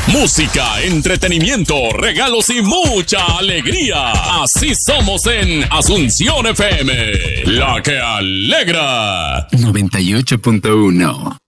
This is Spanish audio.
Música, entretenimiento, regalos y mucha alegría. Así somos en Asunción FM, la que alegra. 98.1